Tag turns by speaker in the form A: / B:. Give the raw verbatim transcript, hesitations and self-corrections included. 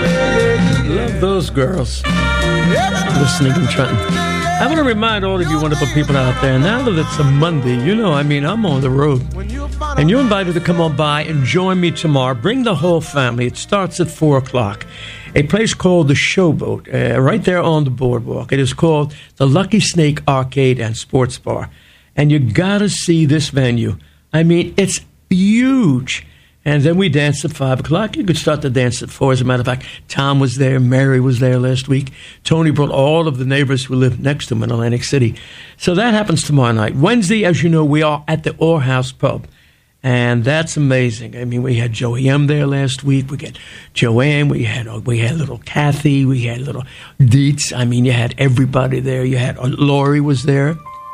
A: Love those girls. Listening in Trenton. I want to remind all of you wonderful people out there, now that it's a Monday, you know, I mean, I'm on the road. And you're invited to come on by and join me tomorrow. Bring the whole family. It starts at four o'clock. A place called the Showboat, uh, right there on the boardwalk. It is called the Lucky Snake Arcade and Sports Bar. And you got to see this venue. I mean, it's huge. And then we danced at five o'clock. You could start to dance at four. As a matter of fact, Tom was there. Mary was there last week. Tony brought all of the neighbors who live next to him in Atlantic City. So that happens tomorrow night. Wednesday, as you know, we are at the Orr House Pub. And that's amazing. I mean, we had Joey M there last week. We got Joanne. We had we had little Kathy. We had little Dietz. I mean, you had everybody there. You had uh, Lori was there.